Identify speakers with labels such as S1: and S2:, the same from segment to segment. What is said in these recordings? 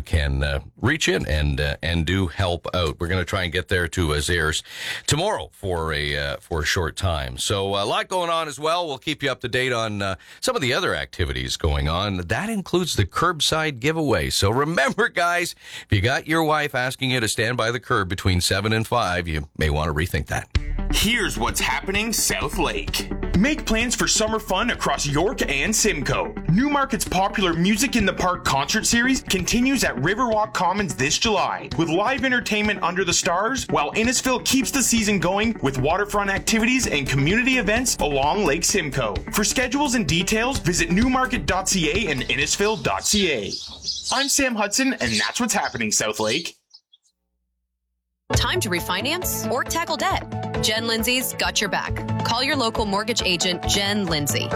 S1: can reach in and do help out. We're going to try and get there to Azairs tomorrow for a short time. So a lot going on as well. We'll keep you up to date on some of the other activities going on. That includes the curbside giveaway. So remember, guys, if you got your wife asking you to stand by the curb between 7 and 5, you may want to rethink that.
S2: Here's what's happening South Lake. Make plans for summer fun across York and Simcoe. Newmarket's popular Music in the Park concert series continues at Riverwalk Commons this July with live entertainment under the stars, while Innisfil keeps the season going with waterfront activities and community events along Lake Simcoe. For schedules and details, visit newmarket.ca and innisfil.ca. I'm Sam Hudson, and that's what's happening South Lake.
S3: Time to refinance or tackle debt? Jen Lindsay's got your back. Call your local mortgage agent, Jen Lindsay,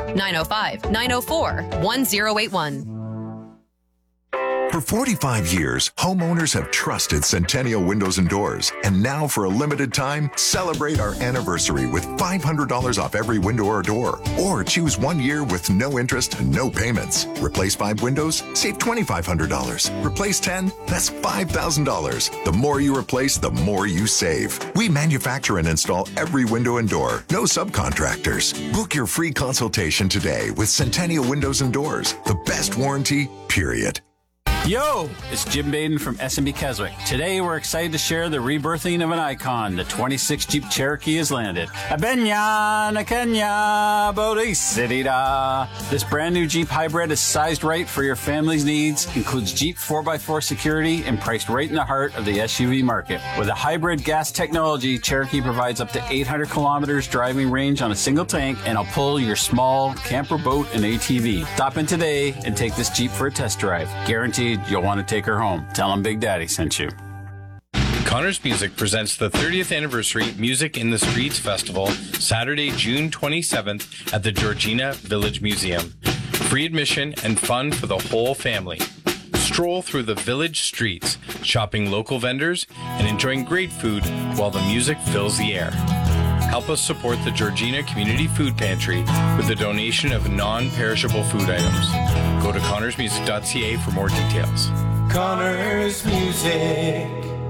S3: 905-904-1081.
S4: For 45 years, homeowners have trusted Centennial Windows and Doors. And now for a limited time, celebrate our anniversary with $500 off every window or door. Or choose 1 year with no interest and no payments. Replace 5 windows, save $2,500. Replace 10, that's $5,000. The more you replace, the more you save. We manufacture and install every window and door. No subcontractors. Book your free consultation today with Centennial Windows and Doors. The best warranty, period.
S5: Yo, it's Jim Baden from S&B Keswick. Today we're excited to share the rebirthing of an icon. The 26 Jeep Cherokee has landed. Abenya, Nakenya, Bodhisidida. This brand new Jeep hybrid is sized right for your family's needs, includes Jeep 4x4 security, and priced right in the heart of the SUV market. With a hybrid gas technology, Cherokee provides up to 800 kilometers driving range on a single tank, and will pull your small camper, boat, and ATV. Stop in today and take this Jeep for a test drive. Guaranteed you'll want to take her home. Tell them Big Daddy sent you.
S6: Connors Music presents the 30th anniversary Music in the Streets Festival, Saturday, June 27th at the Georgina Village Museum. Free admission and fun for the whole family. Stroll through the village streets, shopping local vendors, and enjoying great food while the music fills the air. Help us support the Georgina Community Food Pantry with a donation of non-perishable food items. Go to connorsmusic.ca for more details.
S7: Connors Music.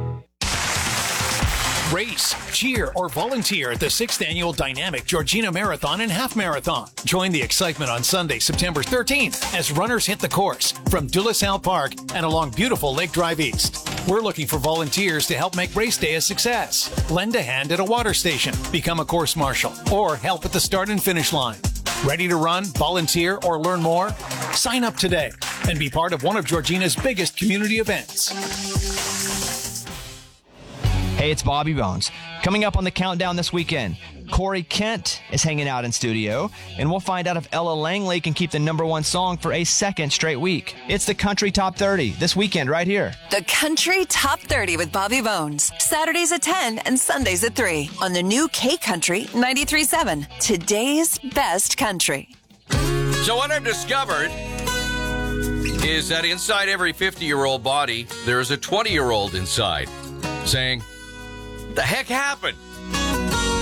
S8: Race, cheer, or volunteer at the 6th Annual Dynamic Georgina Marathon and Half Marathon. Join the excitement on Sunday, September 13th as runners hit the course from De La Salle Park and along beautiful Lake Drive East. We're looking for volunteers to help make race day a success. Lend a hand at a water station, become a course marshal, or help at the start and finish line. Ready to run, volunteer, or learn more? Sign up today and be part of one of Georgina's biggest community events.
S9: Hey, it's Bobby Bones. Coming up on the countdown this weekend, Corey Kent is hanging out in studio, and we'll find out if Ella Langley can keep the #1 song for a second straight week. It's the Country Top 30 this weekend right here.
S10: The Country Top 30 with Bobby Bones. Saturdays at 10 and Sundays at 3 on the new K-Country 93.7. Today's best country.
S1: So what I've discovered is that inside every 50-year-old body, there's a 20-year-old inside saying, the heck happened?